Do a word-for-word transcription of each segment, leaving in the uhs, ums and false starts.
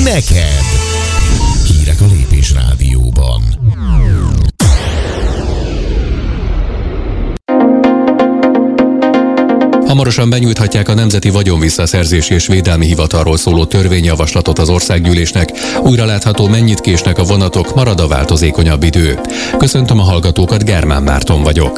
neked. Hírek a Lépés Rádióban. Hamarosan benyújthatják a Nemzeti Vagyonvisszaszerzési és Védelmi Hivatalról szóló törvényjavaslatot az országgyűlésnek. Újra látható, mennyit késnek a vonatok, marad a változékonyabb idő. Köszöntöm a hallgatókat, Germán Márton vagyok.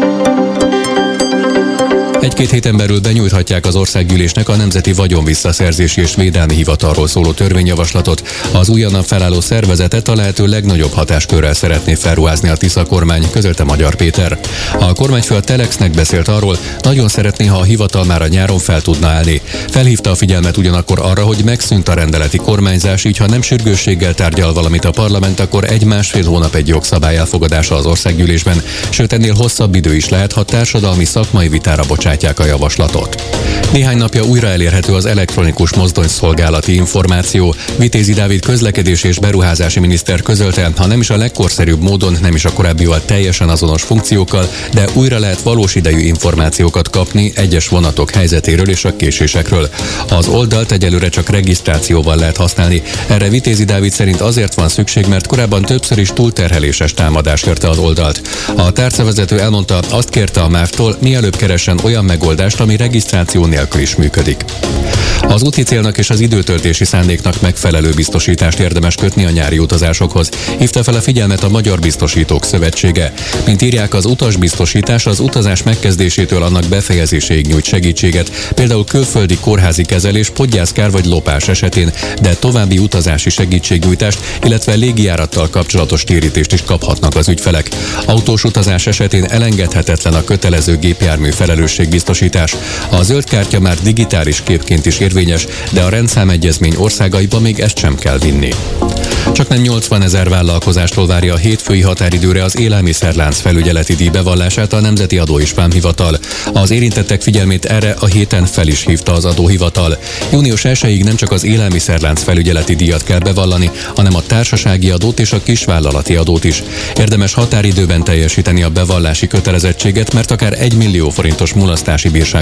Egy-két héten belül benyújthatják az országgyűlésnek a Nemzeti Vagyonvisszaszerzési és Védelmi Hivatalról szóló törvényjavaslatot. Az újonnan felálló szervezetet a lehető legnagyobb hatáskörrel szeretné felruházni a Tisza kormány, közölte Magyar Péter. A kormányfő a Telexnek beszélt arról, nagyon szeretné, ha a hivatal már a nyáron fel tudna állni. Felhívta a figyelmet ugyanakkor arra, hogy megszűnt a rendeleti kormányzás, így ha nem sürgősséggel tárgyal valamit a parlament, akkor egy-másfél hónap egy jogszabály elfogadása az országgyűlésben, sőt ennél hosszabb idő is lehet, ha társadalmi szakmai vitára bocsátják a javaslatot. Néhány napja újra elérhető az elektronikus mozdonyszolgálati információ. Vitézi Dávid közlekedés és beruházási miniszter közölte, ha nem is a legkorszerűbb módon, nem is a korábbival teljesen azonos funkciókkal, de újra lehet valós idejű információkat kapni egyes vonatok helyzetéről és a késésekről. Az oldalt egyelőre csak regisztrációval lehet használni. Erre Vitézi Dávid szerint azért van szükség, mert korábban többször is túlterheléses támadás érte az oldalt. A tárcavezető elmondta, azt kérte a MÁV-tól, mielőbb keressen olyan megoldást, ami regisztráció nélkül is működik. Az úti célnak és az időtöltési szándéknak megfelelő biztosítást érdemes kötni a nyári utazásokhoz. Hívta fel a figyelmet a Magyar Biztosítók Szövetsége. Mint írják, az utasbiztosítás az utazás megkezdésétől annak befejezéséig nyújt segítséget, például külföldi kórházi kezelés, podgyászkár vagy lopás esetén, de további utazási segítségnyújtást, illetve légijárattal kapcsolatos térítést is kaphatnak az ügyfelek. Autós utazás esetén elengedhetetlen a kötelező gépjármű felelősségbiztosítás. A zöld kártya már digitális képként is érvényes, de a rendszámegyezmény országaiba még ezt sem kell vinni. Csaknem nyolcvanezer vállalkozástól várja a hétfői határidőre az élelmiszerlánc felügyeleti díj bevallását a Nemzeti Adó és Vámhivatal. Az érintettek figyelmét erre a héten fel is hívta az adóhivatal. június elsejéig nem csak az élelmiszerlánc felügyeleti díjat kell bevallani, hanem a társasági adót és a kisvállalati adót is. Érdemes határidőben teljesíteni a bevallási kötelezettséget, mert akár egy millió forintos mulasztási bírság